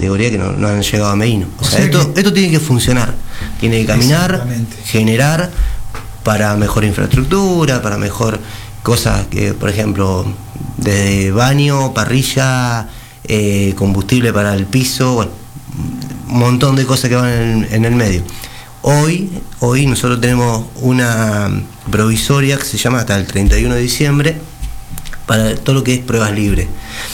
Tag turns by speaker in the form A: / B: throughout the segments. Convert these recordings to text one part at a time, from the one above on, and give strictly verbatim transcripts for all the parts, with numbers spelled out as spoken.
A: categoría que no, no han llegado a Meino. O, o sea, sea esto, que... esto tiene que funcionar, tiene que caminar, generar para mejor infraestructura, para mejor cosas que, por ejemplo, desde baño, parrilla, eh, combustible para el piso, bueno, un montón de cosas que van en, en el medio. Hoy, hoy nosotros tenemos una provisoria que se llama hasta el treinta y uno de diciembre para todo lo que es pruebas libres.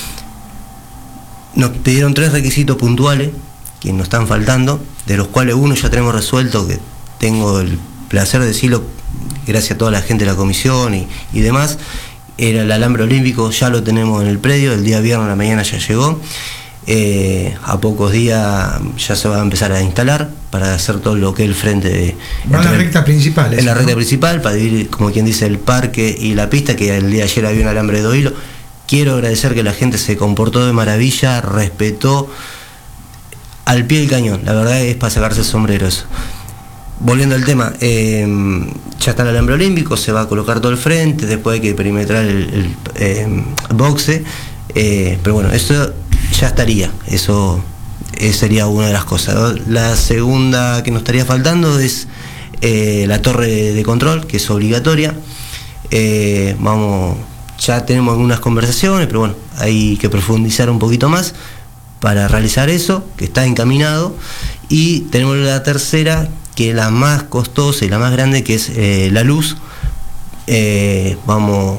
A: Nos pidieron tres requisitos puntuales que nos están faltando, de los cuales uno ya tenemos resuelto, que tengo el placer de decirlo gracias a toda la gente de la comisión y, y demás. Era el alambre olímpico, ya lo tenemos en el predio, el día viernes a la mañana ya llegó. Eh, a pocos días ya se va a empezar a instalar para hacer todo lo que es el frente de,
B: en la recta principal,
A: en la recta
B: ¿no?
A: principal, para dividir, como quien dice, el parque y la pista, que el día de ayer había un alambre de hilo. Quiero agradecer que la gente se comportó de maravilla, respetó al pie del cañón, la verdad es para sacarse el sombrero eso. Volviendo al tema, eh, ya está el alambre olímpico, se va a colocar todo el frente, después hay que perimetrar el, el eh, boxe, eh, pero bueno, eso ya estaría, eso eh, sería una de las cosas. La segunda que nos estaría faltando es eh, la torre de control, que es obligatoria. Eh, vamos, ya tenemos algunas conversaciones, pero bueno, hay que profundizar un poquito más para realizar eso, que está encaminado. Y tenemos la tercera, que es la más costosa y la más grande, que es eh, la luz. Eh, vamos,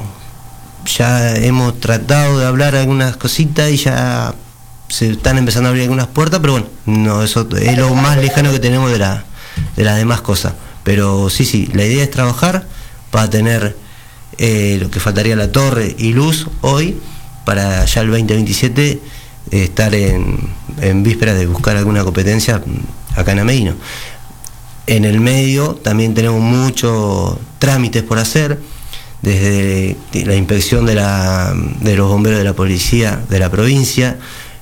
A: ya hemos tratado de hablar algunas cositas y ya se están empezando a abrir algunas puertas, pero bueno, no, eso es lo más lejano que tenemos de, la, de las demás cosas. Pero sí, sí, la idea es trabajar para tener eh, lo que faltaría, la torre y luz hoy, para ya el veinte veintisiete eh, estar en, en vísperas de buscar alguna competencia acá en Ameino. En el medio también tenemos muchos trámites por hacer, desde la inspección de, la, de los bomberos de la policía de la provincia,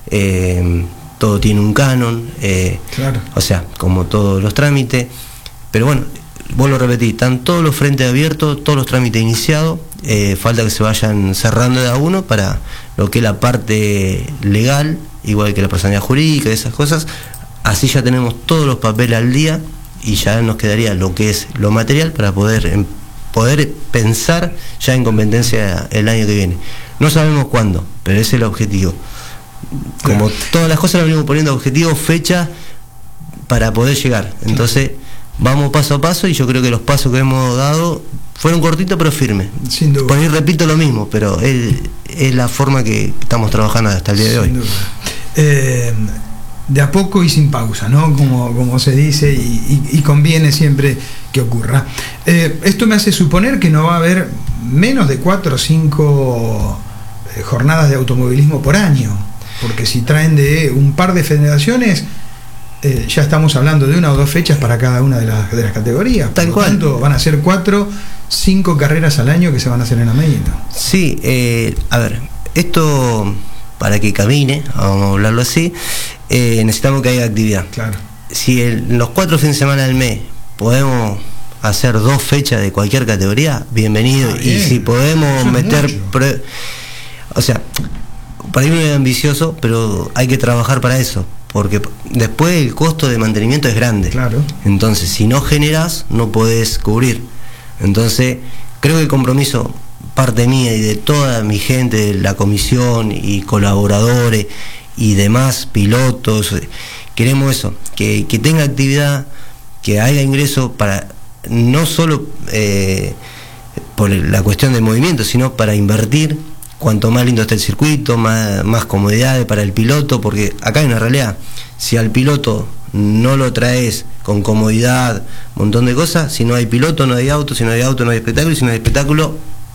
A: eh, todo tiene un canon, eh,
B: claro.
A: O sea, como todos los trámites, pero bueno, vuelvo a repetir, están todos los frentes abiertos, todos los trámites iniciados, eh, falta que se vayan cerrando de a uno para lo que es la parte legal, igual que la personalidad jurídica y esas cosas. Así ya tenemos todos los papeles al día y ya nos quedaría lo que es lo material para poder, poder pensar ya en competencia el año que viene. No sabemos cuándo, pero ese es el objetivo. Como claro. Todas las cosas, nos venimos poniendo objetivos, fechas para poder llegar. Entonces vamos paso a paso y yo creo que los pasos que hemos dado fueron cortitos pero firmes.
B: Sin duda.
A: Por ahí repito lo mismo, pero es, es la forma que estamos trabajando hasta el día de hoy.
B: Sin duda. Eh, de a poco y sin pausa, ¿no? Como, como se dice, y, y, y conviene siempre que ocurra. Eh, esto me hace suponer que no va a haber menos de cuatro o cinco eh, jornadas de automovilismo por año, porque si traen de un par de federaciones, eh, ya estamos hablando de una o dos fechas para cada una de las, de las categorías. Por lo tanto, van a ser cuatro, cinco carreras al año que se van a hacer en Ameino.
A: Sí, eh, a ver, esto para que camine, vamos a hablarlo así, eh, necesitamos que haya actividad.
B: Claro.
A: Si en los cuatro fines de semana del mes podemos hacer dos fechas de cualquier categoría, bienvenido. Ah, bien. Y si podemos meter, pre- o sea, para mí no es ambicioso, pero hay que trabajar para eso, porque después el costo de mantenimiento es grande.
B: Claro.
A: Entonces, si no generas, no podés cubrir. Entonces, creo que el compromiso, parte mía y de toda mi gente de la comisión y colaboradores y demás pilotos, queremos eso, que, que tenga actividad, que haya ingreso para no solo eh, por la cuestión del movimiento, sino para invertir. Cuanto más lindo esté el circuito, más, más comodidades para el piloto, porque acá hay una realidad: si al piloto no lo traes con comodidad, un montón de cosas, si no hay piloto no hay auto, si no hay auto no hay espectáculo, y si no hay espectáculo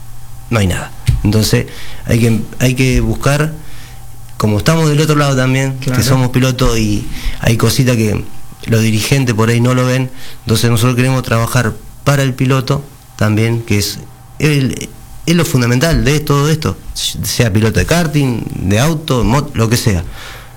A: no hay nada. Entonces hay que, hay que buscar, como estamos del otro lado también, claro, que somos pilotos y hay cositas que los dirigentes por ahí no lo ven, entonces nosotros queremos trabajar para el piloto también, que es el, es lo fundamental de todo esto, sea piloto de karting, de auto, moto, lo que sea.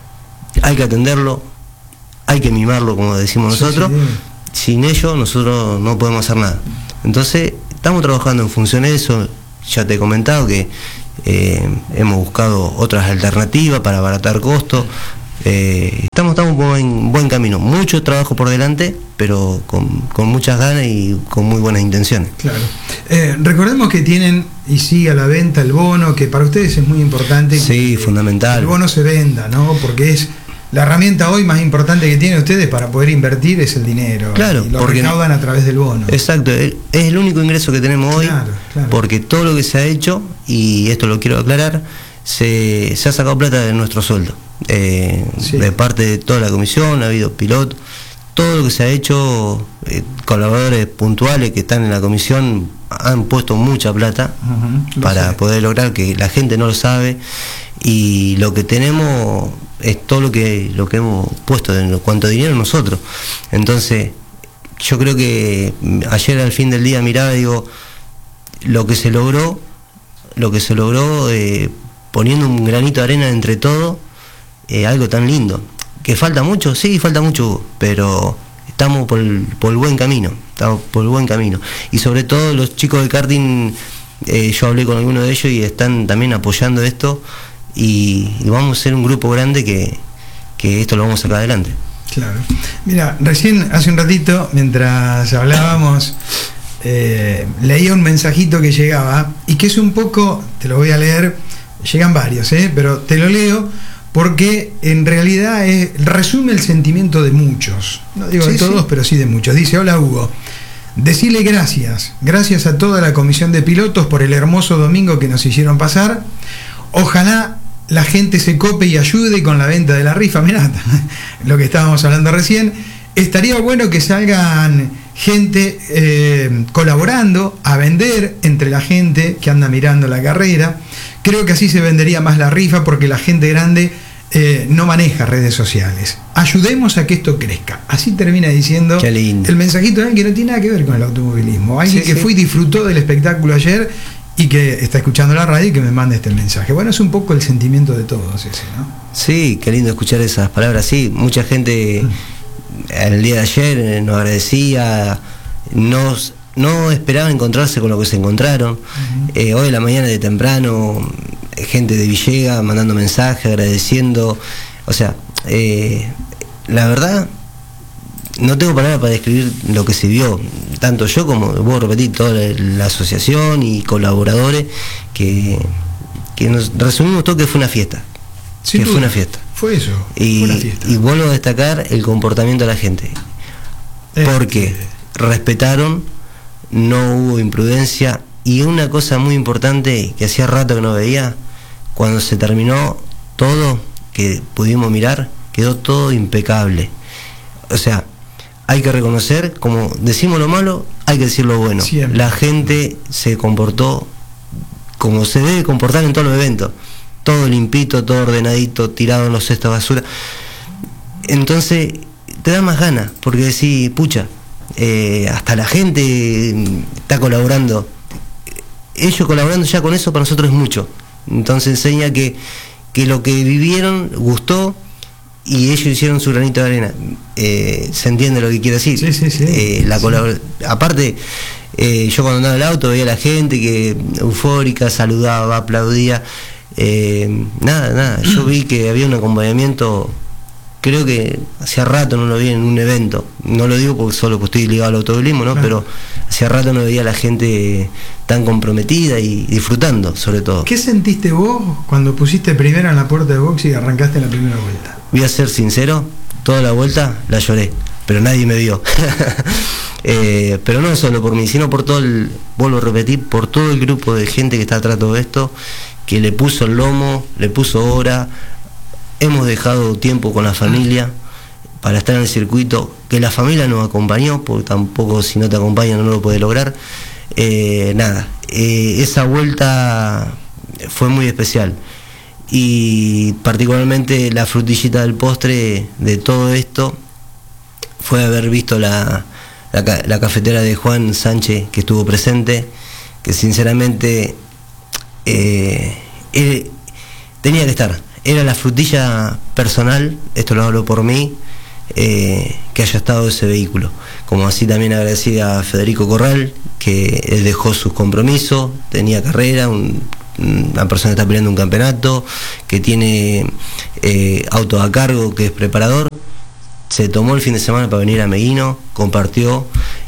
A: Hay que atenderlo, hay que mimarlo, como decimos nosotros. Sí, sí. Sin ello nosotros no podemos hacer nada. Entonces estamos trabajando en función de eso. Ya te he comentado que eh, hemos buscado otras alternativas para abaratar costos, Eh, estamos estamos en buen, buen camino, mucho trabajo por delante, pero con, con muchas ganas y con muy buenas intenciones.
B: Claro. Eh, recordemos que tienen y sigue a la venta el bono, que para ustedes es muy importante.
A: Sí,
B: que
A: fundamental.
B: El bono se venda, ¿no? Porque es la herramienta hoy más importante que tienen ustedes para poder invertir, es el dinero.
A: Claro,
B: y lo
A: porque
B: recaudan a través del bono.
A: Exacto, es el único ingreso que tenemos hoy,
B: claro, claro.
A: Porque todo lo que se ha hecho, y esto lo quiero aclarar, se, se ha sacado plata de nuestro sueldo. Eh, sí. De parte de toda la comisión, ha habido piloto, todo lo que se ha hecho, eh, colaboradores puntuales que están en la comisión han puesto mucha plata uh-huh, para sé. poder lograr, que la gente no lo sabe, y lo que tenemos es todo lo que lo que hemos puesto en cuanto a dinero nosotros. Entonces yo creo que ayer al fin del día miraba y digo, lo que se logró, lo que se logró eh, poniendo un granito de arena entre todos. Eh, algo tan lindo. ¿Que falta mucho? Sí, falta mucho, pero estamos por el, por el buen camino, estamos por el buen camino. Y sobre todo los chicos de karting, eh, yo hablé con algunos de ellos y están también apoyando esto, y, y vamos a ser un grupo grande que, que esto lo vamos a sacar adelante.
B: Claro. Mira, recién hace un ratito, mientras hablábamos, eh, leía un mensajito que llegaba, y que es un poco, te lo voy a leer, llegan varios, eh, pero te lo leo, porque en realidad es, resume el sentimiento de muchos, no digo sí, de todos, sí. pero sí de muchos. Dice: hola Hugo, decile gracias, gracias a toda la comisión de pilotos por el hermoso domingo que nos hicieron pasar. Ojalá la gente se cope y ayude con la venta de la rifa. Mirá, lo que estábamos hablando recién. Estaría bueno que salgan gente eh, colaborando a vender entre la gente que anda mirando la carrera. Creo que así se vendería más la rifa, porque la gente grande eh, no maneja redes sociales. Ayudemos a que esto crezca. Así termina diciendo el mensajito de alguien que no tiene nada que ver con el automovilismo. Alguien sí, que sí. fue y disfrutó del espectáculo ayer y que está escuchando la radio y que me manda este mensaje. Bueno, es un poco el sentimiento de todos ese, ¿no?
A: Sí, qué lindo escuchar esas palabras. Sí, mucha gente el día de ayer nos agradecía, nos... no esperaba encontrarse con lo que se encontraron. Uh-huh. eh, hoy en la mañana de temprano, gente de Villegas mandando mensajes, agradeciendo. O sea, eh, la verdad, no tengo palabras para describir lo que se vio. Tanto yo como, voy a repetir, toda la, la asociación y colaboradores, que, que nos resumimos todo que fue una fiesta.
B: Sin
A: que
B: duda,
A: fue una fiesta.
B: Fue eso,
A: y,
B: fue una fiesta.
A: Y vuelvo a destacar el comportamiento de la gente. Eh, porque eh. respetaron, no hubo imprudencia, y una cosa muy importante que hacía rato que no veía, cuando se terminó todo, que pudimos mirar, quedó todo impecable. O sea, hay que reconocer, como decimos lo malo, hay que decir lo bueno. Siempre. La gente se comportó como se debe comportar en todos los eventos, todo limpito, todo ordenadito, tirado en los cestos de basura. Entonces te da más ganas, porque decís, pucha, Eh, hasta la gente está colaborando. Ellos colaborando ya con eso para nosotros es mucho. Entonces enseña que, que lo que vivieron gustó y ellos hicieron su granito de arena. Eh, ¿Se entiende lo que quiero decir?
B: Sí, sí, sí.
A: Eh, la colabor- Aparte, eh, yo cuando andaba en el auto veía a la gente que eufórica, saludaba, aplaudía. Eh, nada, nada. Yo vi que había un acompañamiento. Creo que hacía rato no lo vi en un evento. No lo digo porque solo estoy ligado al automovilismo, ¿no? Claro. Pero hacía rato no veía a la gente tan comprometida y disfrutando, sobre todo.
B: ¿Qué sentiste vos cuando pusiste primera en la puerta de box y arrancaste la primera vuelta?
A: Voy a ser sincero, toda la vuelta la lloré, pero nadie me vio. eh, pero no solo por mí, sino por todo el, vuelvo a repetir, por todo el grupo de gente que está atrás de todo esto, que le puso el lomo, le puso hora. Hemos dejado tiempo con la familia para estar en el circuito, que la familia nos acompañó, porque tampoco si no te acompaña no lo puedes lograr. Eh, nada, eh, esa vuelta fue muy especial, y particularmente la frutillita del postre de todo esto fue haber visto la, la, la cafetera de Juan Sánchez, que estuvo presente, que sinceramente eh, él, tenía que estar. Era la frutilla personal, esto lo hablo por mí, eh, que haya estado ese vehículo. Como así también agradecí a Federico Corral, que él dejó sus compromisos, tenía carrera, un, una persona que está peleando un campeonato, que tiene eh, auto a cargo, que es preparador, se tomó el fin de semana para venir a Meguino, compartió,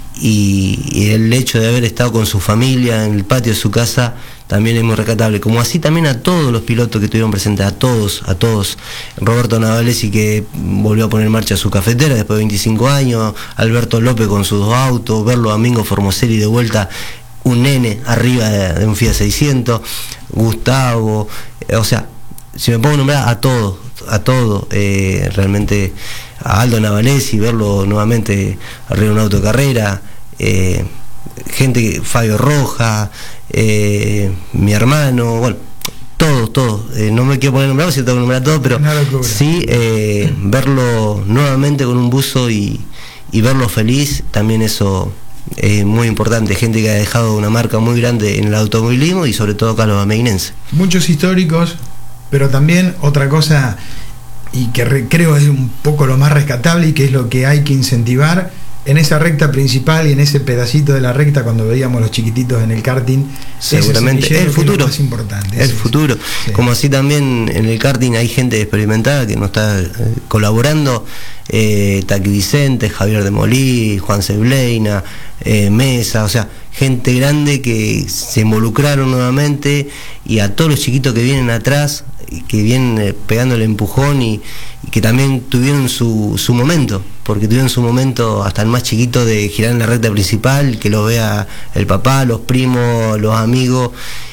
A: y, y el hecho de haber estado con su familia en el patio de su casa también es muy rescatable, como así también a todos los pilotos que estuvieron presentes, a todos, a todos. Roberto Navalesi, que volvió a poner en marcha su cafetera después de veinticinco años, Alberto López con sus dos autos, verlo a Mingo Formoselli de vuelta, un nene arriba de, de un Fiat seiscientos, Gustavo, eh, o sea, si me pongo a nombrar a todos, a todos, eh, realmente a Aldo Navalesi, verlo nuevamente arriba de un auto de carrera, eh, gente, Fabio Roja, eh, mi hermano, bueno, todos, todos, eh, no me quiero poner nombrado, si tengo que nombrar a todos, pero sí, eh, verlo nuevamente con un buzo y, y verlo feliz, también eso es muy importante, gente que ha dejado una marca muy grande en el automovilismo y sobre todo acá los ameguinenses.
B: Muchos históricos, pero también otra cosa, y que re, creo es un poco lo más rescatable y que es lo que hay que incentivar en esa recta principal y en ese pedacito de la recta cuando veíamos los chiquititos en el karting.
A: Seguramente es el futuro,
B: es importante,
A: el futuro. Sí. Como así también en el karting hay gente experimentada que nos está eh, colaborando, eh, Taqui Vicente, Javier de Molí, Juan Sebleina, eh, Mesa, o sea, gente grande que se involucraron nuevamente, y a todos los chiquitos que vienen atrás, que vienen eh, pegando el empujón y, y que también tuvieron su, su momento, porque tuvieron su momento hasta el más chiquito de girar en la recta principal, que lo vea el papá, los primos, los amigos,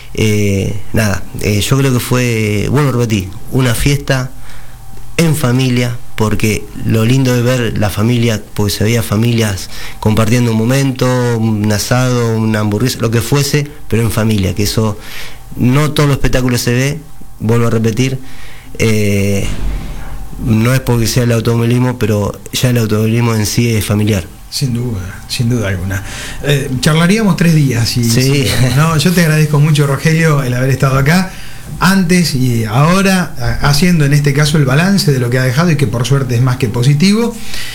A: eh, nada, eh, yo creo que fue, vuelvo a repetir, una fiesta en familia, porque lo lindo de ver la familia, porque se veía familias compartiendo un momento, un asado, una hamburguesa, lo que fuese, pero en familia, que eso no todos los espectáculos se ve, vuelvo a repetir, eh, no es porque sea el automovilismo, pero ya el automovilismo en sí es familiar.
B: Sin duda, sin duda alguna. Eh, charlaríamos tres días. Y,
A: sí.
B: Si, no, yo te agradezco mucho, Rogelio, el haber estado acá antes y ahora, haciendo en este caso el balance de lo que ha dejado y que por suerte es más que positivo.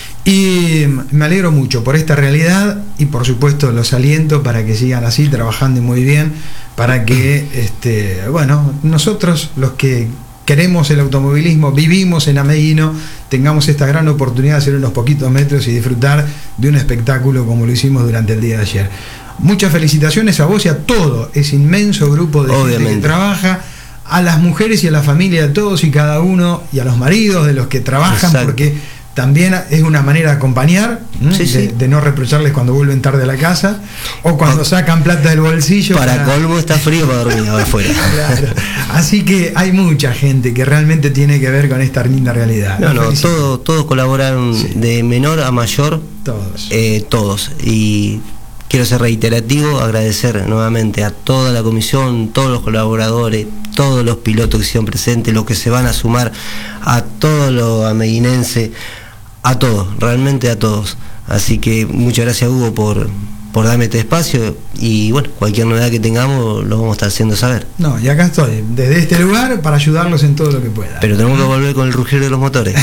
B: Y me alegro mucho por esta realidad y por supuesto los aliento para que sigan así, trabajando muy bien, para que, este, bueno, nosotros los que queremos el automovilismo, vivimos en Ameguino, tengamos esta gran oportunidad de hacer unos poquitos metros y disfrutar de un espectáculo como lo hicimos durante el día de ayer. Muchas felicitaciones a vos y a todo ese inmenso grupo de
A: Obviamente.
B: gente que trabaja, a las mujeres y a la familia de todos y cada uno, y a los maridos de los que trabajan. Exacto. Porque también es una manera de acompañar, sí, de, sí. de no reprocharles cuando vuelven tarde a la casa o cuando o, sacan plata del bolsillo.
A: Para, para... colmo está frío para dormir afuera.
B: Claro. Así que hay mucha gente que realmente tiene que ver con esta linda realidad.
A: No, no, todo, todos colaboraron, sí. de menor a mayor.
B: Todos.
A: Eh, todos. Y quiero ser reiterativo, agradecer nuevamente a toda la comisión, todos los colaboradores, todos los pilotos que hicieron presentes, los que se van a sumar, a todos los ameguinenses, a todos, realmente a todos. Así que muchas gracias, Hugo, por, por darme este espacio, y bueno, cualquier novedad que tengamos lo vamos a estar haciendo saber.
B: No, y acá estoy, desde este lugar, para ayudarlos en todo lo que pueda.
A: Pero tenemos que volver con el rugir de los motores.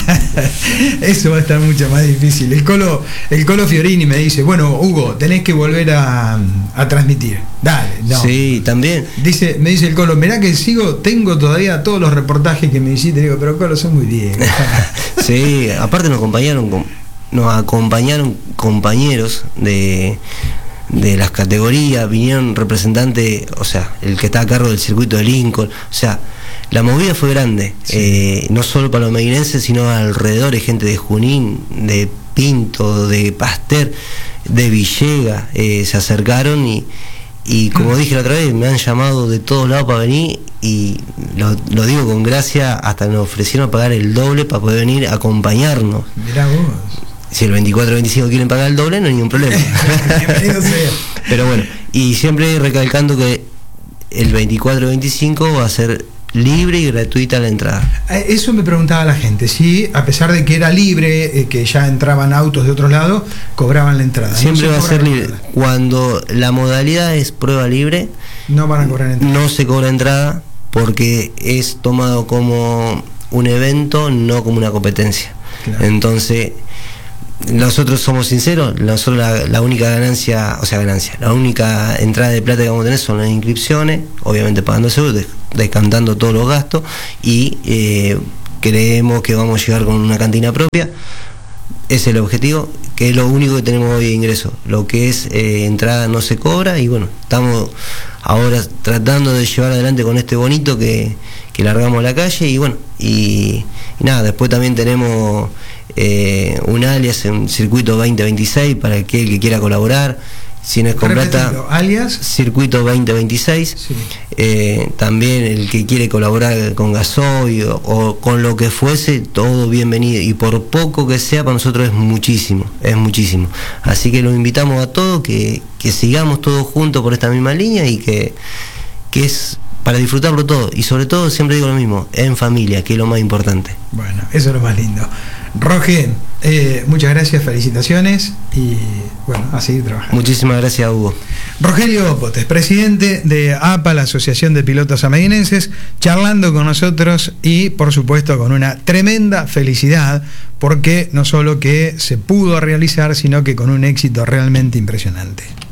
B: Eso va a estar mucho más difícil. El Colo, el Colo Fiorini me dice, bueno, Hugo, tenés que volver a, a transmitir. Dale, no.
A: Sí, también.
B: Dice, me dice el Colo, mirá que sigo, tengo todavía todos los reportajes que me hiciste. Digo, pero Colo, son muy bien.
A: Sí, aparte nos acompañaron con, nos acompañaron compañeros de, de las categorías, vinieron representantes, o sea, el que está a cargo del circuito de Lincoln, o sea, la movida fue grande, sí. eh, no solo para los meguinenses, sino alrededor, hay gente de Junín, de Pinto, de Pasteur, de Villegas, eh, se acercaron y, y como dije la otra vez, me han llamado de todos lados para venir, y lo, lo digo con gracia, hasta nos ofrecieron pagar el doble para poder venir a acompañarnos.
B: Mirá vos.
A: Si el veinticuatro veinticinco quieren pagar el doble, no hay ningún problema. Pero bueno, y siempre recalcando que el veinticuatro veinticinco va a ser libre y gratuita la entrada.
B: Eso me preguntaba la gente, si a pesar de que era libre, eh, que ya entraban autos de otros lados, cobraban la entrada.
A: Siempre no va a ser libre. Nada. Cuando la modalidad es prueba libre,
B: no van a cobrar entrada.
A: No se cobra entrada, porque es tomado como un evento, no como una competencia. Claro. Entonces, nosotros somos sinceros, nosotros la, la única ganancia, o sea, ganancia, la única entrada de plata que vamos a tener son las inscripciones, obviamente pagando seguro, des, descantando todos los gastos, y eh, creemos que vamos a llegar con una cantina propia. Ese es el objetivo, que es lo único que tenemos hoy de ingreso. Lo que es eh, entrada no se cobra, y bueno, estamos ahora tratando de llevar adelante con este bonito que, que largamos a la calle, y bueno, y, y nada, después también tenemos eh, un alias, un circuito veinte veintiséis para aquel que quiera colaborar. Si no es con plata,
B: alias
A: circuito veinte veintiséis. Sí. Eh, también el que quiere colaborar con gasoil o, o con lo que fuese, todo bienvenido, y por poco que sea para nosotros es muchísimo, es muchísimo. Así que los invitamos a todos que, que sigamos todos juntos por esta misma línea, y que, que es para disfrutarlo todo, y sobre todo siempre digo lo mismo, en familia, que es lo más importante.
B: Bueno, eso es lo más lindo. Roge, eh, muchas gracias, felicitaciones, y bueno, a seguir trabajando.
A: Muchísimas gracias, Hugo.
B: Rogelio Potes, presidente de A P A, la Asociación de Pilotos Ameguinenses, charlando con nosotros, y por supuesto con una tremenda felicidad, porque no solo que se pudo realizar, sino que con un éxito realmente impresionante.